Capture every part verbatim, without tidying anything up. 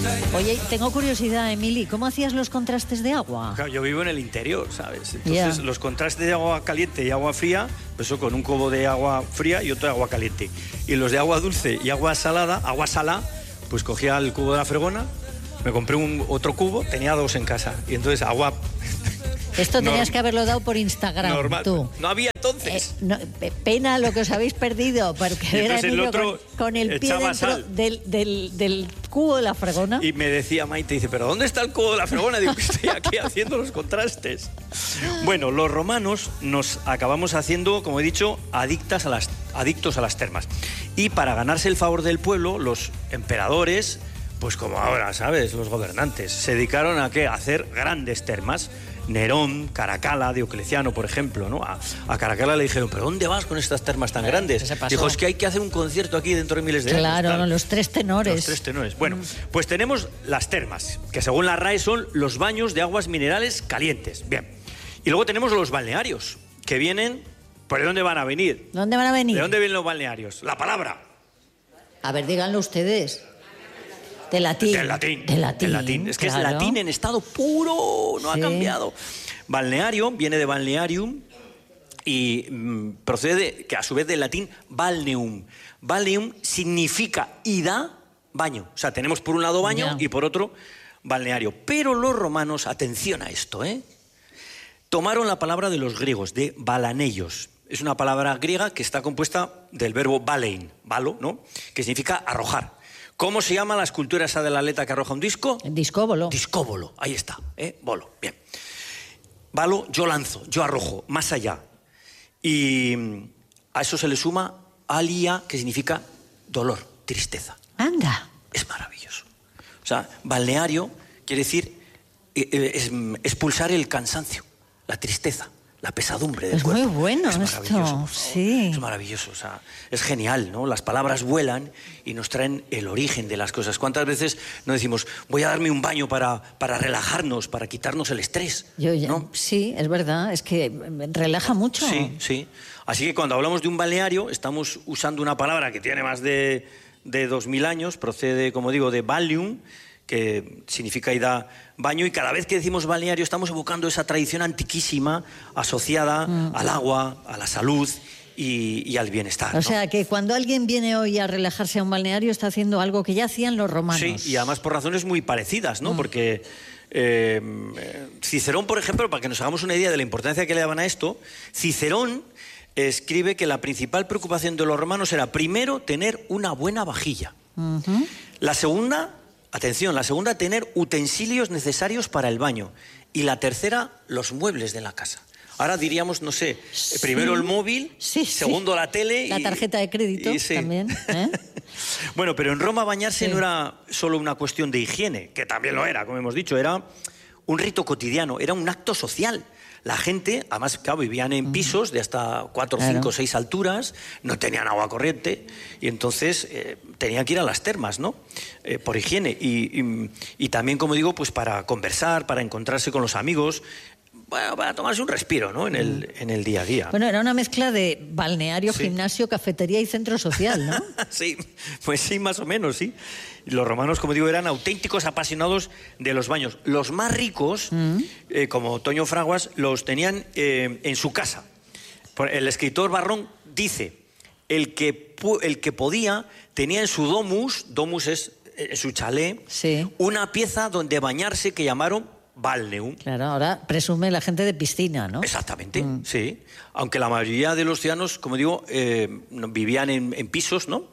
Oye, tengo curiosidad, Emili, ¿cómo hacías los contrastes de agua? Claro, yo vivo en el interior, ¿sabes? Entonces, Yeah. los contrastes de agua caliente y agua fría, pues eso con un cubo de agua fría y otro de agua caliente. Y los de agua dulce y agua salada, agua salada, pues cogía el cubo de la fregona, me compré un otro cubo, tenía dos en casa. Y entonces agua... Esto tenías Norm- que haberlo dado por Instagram, normal. tú. No había entonces. Eh, no, pe- pena lo que os habéis perdido, porque Y era entonces el niño otro con, con el pie echaba dentro sal. del, del, del cubo de la fregona. Y me decía Maite, dice, ¿pero dónde está el cubo de la fregona? Digo, que estoy aquí haciendo los contrastes. Bueno, los romanos nos acabamos haciendo, como he dicho, adictas a las, adictos a las termas. Y para ganarse el favor del pueblo, los emperadores, pues como ahora, ¿sabes? Los gobernantes, se dedicaron a ¿qué? A hacer grandes termas. Nerón, Caracalla, Diocleciano, por ejemplo, ¿no? A, a Caracalla le dijeron, ¿pero dónde vas con estas termas tan grandes? se pasó. Dijo, es que hay que hacer un concierto aquí dentro de miles de años. Claro, tal. los tres tenores. Los tres tenores. Bueno, pues tenemos las termas, que según la R A E son los baños de aguas minerales calientes. Bien. Y luego tenemos los balnearios, que vienen... ¿Por dónde van a venir? ¿Dónde van a venir? ¿De dónde vienen los balnearios? La palabra. A ver, díganlo ustedes. De latín. Del latín. De latín. Del latín. Es que claro. es latín en estado puro, no Sí. ha cambiado. Balneario viene de balnearium y mm, procede, que a su vez del latín balneum. Balneum significa ida, baño. O sea, tenemos por un lado baño Ya. y por otro balneario. Pero los romanos, atención a esto, ¿eh? Tomaron la palabra de los griegos, de balaneios. Es una palabra griega que está compuesta del verbo balein, balo, ¿no? Que significa arrojar. ¿Cómo se llama la escultura esa del atleta que arroja un disco? Discóbolo. Discóbolo, ahí está, ¿eh? Bolo, bien. Balo, yo lanzo, yo arrojo, más allá. Y mm, a eso se le suma alia, que significa dolor, tristeza. Anda. Es maravilloso. O sea, balneario quiere decir eh, eh, es, mm, expulsar el cansancio, la tristeza, la pesadumbre del Es cuerpo. muy bueno es esto, maravilloso, por favor. sí. Es maravilloso, o sea, es genial, ¿no? Las palabras vuelan y nos traen el origen de las cosas. ¿Cuántas veces no decimos, voy a darme un baño para, para relajarnos, para quitarnos el estrés? Yo ya- ¿no? Sí, es verdad, es que relaja mucho. Sí, sí. Así que cuando hablamos de un balneario, estamos usando una palabra que tiene más de, de dos mil años, procede, como digo, de balneum, que significa ida baño, y cada vez que decimos balneario estamos evocando esa tradición antiquísima asociada Mm. al agua, a la salud y, y al bienestar. O ¿no? sea, que cuando alguien viene hoy a relajarse a un balneario está haciendo algo que ya hacían los romanos. Sí, y además por razones muy parecidas, ¿no? Porque eh, Cicerón, por ejemplo, para que nos hagamos una idea de la importancia que le daban a esto, Cicerón escribe que la principal preocupación de los romanos era, primero, tener una buena vajilla. Ujú. La segunda, atención, la segunda, tener utensilios necesarios para el baño. Y la tercera, los muebles de la casa. Ahora diríamos, no sé, Sí. primero el móvil, Sí, sí. segundo la tele... La y- tarjeta de crédito y sí. también, ¿eh? Bueno, pero en Roma bañarse Sí. no era solo una cuestión de higiene, que también lo era, como hemos dicho, era un rito cotidiano, era un acto social. La gente, además, claro, vivían en pisos de hasta cuatro, Claro. cinco, seis alturas, no tenían agua corriente y entonces eh, tenían que ir a las termas, ¿no? Eh, por higiene y, y- y también, como digo, pues para conversar, para encontrarse con los amigos, bueno, para tomarse un respiro, ¿no? En el, en el día a día. Bueno, era una mezcla de balneario, Sí. gimnasio, cafetería y centro social, ¿no? Sí, pues sí, más o menos, sí. Los romanos, como digo, eran auténticos apasionados de los baños. Los más ricos, eh, como Toño Fraguas, los tenían eh, en su casa. Por- El escritor Barrón dice, el que, pu- el que podía tenía en su domus, domus es eh, su chalet, Sí. una pieza donde bañarse que llamaron balneum. Claro, ahora presume la gente de piscina, ¿no? Exactamente, sí. Aunque la mayoría de los ciudadanos, como digo, eh, no- vivían en, en pisos, ¿no?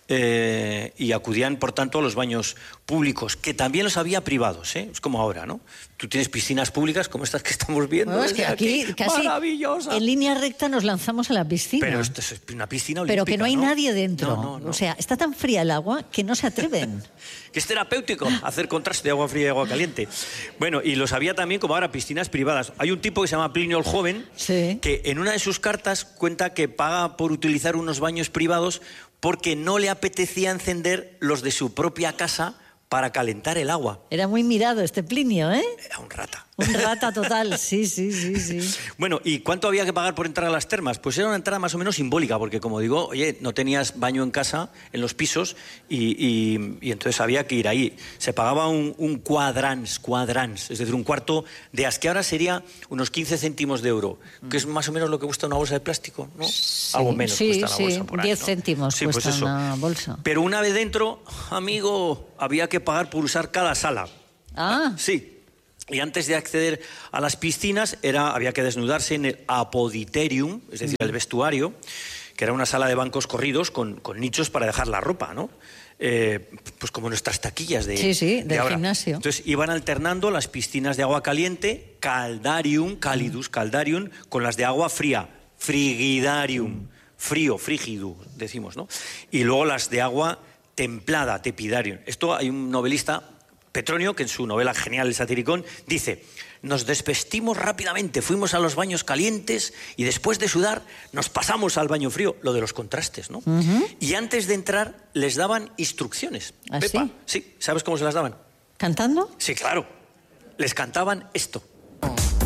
Eh, y acudían, por tanto, a los baños públicos, que también los había privados, ¿eh? Es como ahora, ¿no? Tú tienes piscinas públicas como estas que estamos viendo. Bueno, es que desde aquí casi maravillosa. en línea recta nos lanzamos a la piscina. Pero esto es una piscina Pero olímpica, que no hay ¿no? nadie dentro. No, no, no. O sea, está tan fría el agua que no se atreven. Que es terapéutico hacer contraste de agua fría y agua caliente. Bueno, y los había también como ahora piscinas privadas. Hay un tipo que se llama Plinio el Joven, Sí. que en una de sus cartas cuenta que paga por utilizar unos baños privados porque no le apetecía encender los de su propia casa para calentar el agua. Era muy mirado este Plinio, ¿eh? Era un rata. Un rata total, sí, sí, sí, sí. Bueno, ¿y cuánto había que pagar por entrar a las termas? Pues era una entrada más o menos simbólica, porque como digo, oye, no tenías baño en casa, en los pisos, y, y, y entonces había que ir ahí. Se pagaba un, un cuadrans, cuadrans, es decir, un cuarto de as, que ahora sería unos quince céntimos de euro, que es más o menos lo que cuesta una bolsa de plástico, ¿no? Sí, Algo menos sí, cuesta la sí, bolsa por ahí, diez ¿no? céntimos Sí, pues cuesta eso. una bolsa. Pero una vez dentro, amigo, había que pagar por usar cada sala. Ah. Sí. Y antes de acceder a las piscinas era, había que desnudarse en el apoditerium, es decir, el vestuario, que era una sala de bancos corridos con, con nichos para dejar la ropa, ¿no? Eh, pues como nuestras taquillas de, sí, sí, de del ahora. gimnasio. Entonces iban alternando las piscinas de agua caliente, caldarium, calidus, caldarium, con las de agua fría, frigidarium, frío, frígido, decimos, ¿no? Y luego las de agua templada, tepidarium. Esto hay un novelista, Petronio, que en su novela genial El Satiricón, dice: nos desvestimos rápidamente, fuimos a los baños calientes y después de sudar nos pasamos al baño frío. Lo de los contrastes, ¿no? Uh-huh. Y antes de entrar les daban instrucciones. ¿Ah, Pepa, sí? Sí, ¿sabes cómo se las daban? ¿Cantando? Sí, claro. Les cantaban esto.